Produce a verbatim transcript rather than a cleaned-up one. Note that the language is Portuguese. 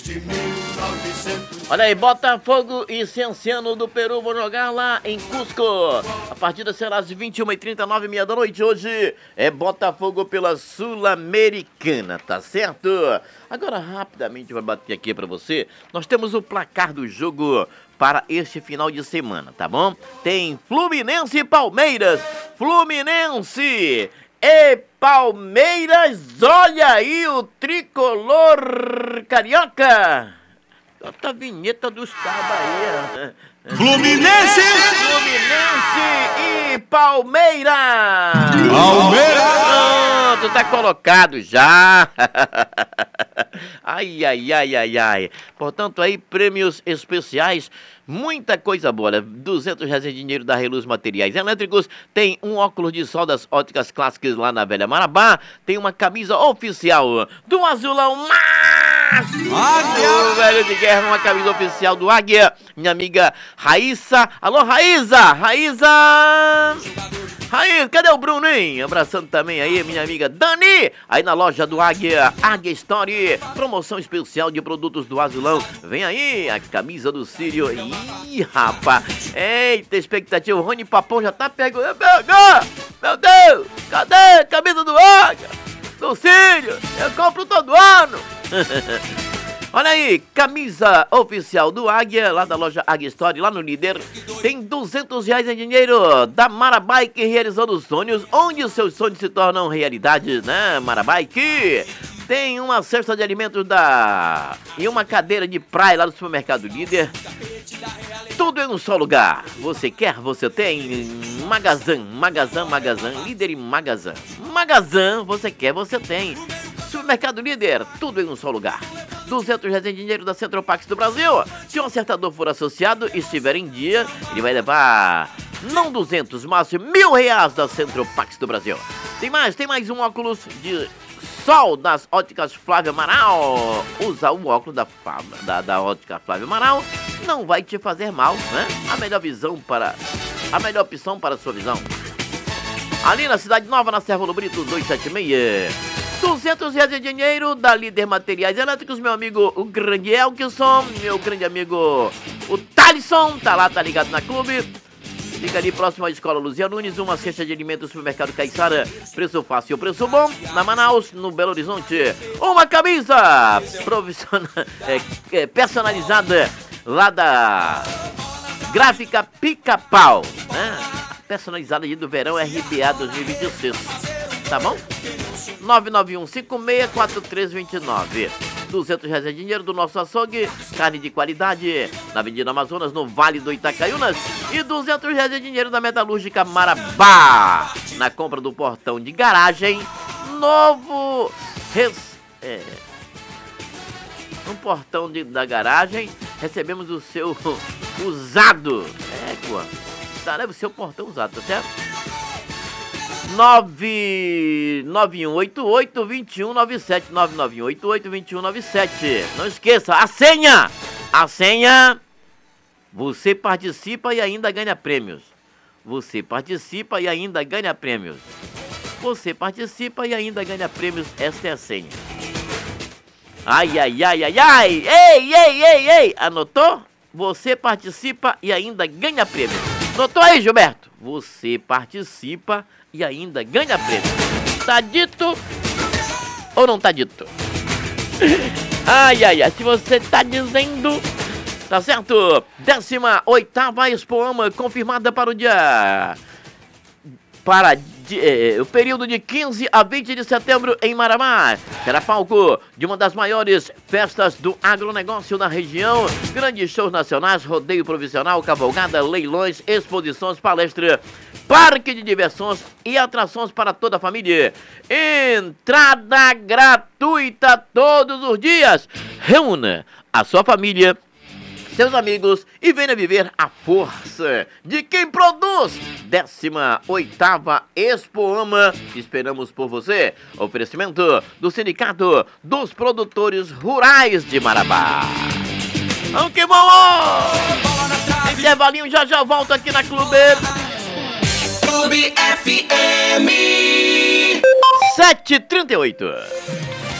Olha aí, Botafogo e Cienciano do Peru vão jogar lá em Cusco. A partida será às vinte e uma e trinta, nove e meia da noite. Hoje é Botafogo pela Sul-Americana, tá certo? Agora, rapidamente, vai bater aqui pra você. Nós temos o placar do jogo para este final de semana, tá bom? Tem Fluminense e Palmeiras. Fluminense e Palmeiras. Olha aí o tricolor carioca. Bota a vinheta dos cabos aí. Fluminense! Fluminense e Palmeiras! Palmeiras! Pronto, tá colocado já. Ai, ai, ai, ai, ai. Portanto, aí, prêmios especiais. Muita coisa boa, duzentos reais em dinheiro da Reluz Materiais Elétricos, tem um óculos de sol das Óticas Clássicas lá na Velha Marabá, tem uma camisa oficial do Azulão Águia! O velho de guerra, uma camisa oficial do Águia, minha amiga Raíssa. Alô, Raíssa! Raíssa! Raíssa, cadê o Bruno, hein? Abraçando também aí, minha amiga Dani, aí na loja do Águia, Águia Story, promoção especial de produtos do Azulão. Vem aí, a camisa do Sírio. Ih, rapaz, eita, expectativa, o Rony Papão já tá pegando. Meu Deus, cadê a camisa do Águia? Do Sírio, eu compro todo ano. Olha aí, camisa oficial do Águia, lá da loja Águia Story, lá no Líder. Tem duzentos reais em dinheiro da Marabike, realizando sonhos, onde os seus sonhos se tornam realidade, né, Marabike? Tem uma cesta de alimentos da... e uma cadeira de praia lá do supermercado Líder. Tudo em um só lugar. Você quer, você tem. Magazan, Magazan, Magazan, Líder e Magazan. Magazan, você quer, você tem. Supermercado Líder, tudo em um só lugar. duzentos reais em dinheiro da Centropax do Brasil. Se um acertador for associado e estiver em dia, ele vai levar não duzentos, mas mil reais da Centropax do Brasil. Tem mais, tem mais um óculos de sol das Óticas Flávio Amaral. Usa o óculos da, da, da Ótica Flávio Amaral, não vai te fazer mal, né? A melhor visão para... a melhor opção para a sua visão. Ali na Cidade Nova, na Serra do Brito, duzentos e setenta e seis. duzentos reais de dinheiro da Líder Materiais Elétricos, meu amigo o grande Elkson, meu grande amigo o Thalisson, tá lá, tá ligado na clube. Fica ali próximo à Escola Luzia Nunes, uma cesta de alimentos do supermercado Caiçara, preço fácil, preço bom, na Manaus, no Belo Horizonte. Uma camisa profissional, é, é, personalizada lá da Gráfica Pica-Pau, né? Personalizada aí do verão R B A dois mil e vinte e seis, tá bom? nove nove um cinco seis quatro três dois nove. duzentos reais é dinheiro do nosso açougue, carne de qualidade, na Avenida Amazonas, no Vale do Itacaiunas. E duzentos reais é dinheiro da Metalúrgica Marabá, na compra do portão de garagem novo. Res, é, no portão de, da garagem, recebemos o seu usado. É, pô, tá, leva o seu portão usado, tá certo? nove nove um oito oito dois um nove sete, nove nove um oito oito dois um nove sete. Não esqueça, a senha! A senha! Você participa e ainda ganha prêmios. Você participa e ainda ganha prêmios. Você participa e ainda ganha prêmios. Esta é a senha. Ai, ai, ai, ai, ai! Ei, ei, ei, ei! Anotou? Você participa e ainda ganha prêmios. Anotou aí, Gilberto? Você participa e ainda ganha prêmio. Tá dito ou não tá dito? Ai, ai, ai, se você tá dizendo, tá certo? décima oitava Expoama confirmada para o dia... Para de, eh, o período de quinze a vinte de setembro em Marabá. Será palco de uma das maiores festas do agronegócio da região. Grandes shows nacionais, rodeio profissional, cavalgada, leilões, exposições, palestra, parque de diversões e atrações para toda a família. Entrada gratuita todos os dias. Reúna a sua família, seus amigos e venha viver a força de quem produz. décima oitava Expoama, esperamos por você. Oferecimento do Sindicato dos Produtores Rurais de Marabá. Vamos que vamos! Intervalinho, já já volto aqui na Clube. Clube F M sete e trinta e oito.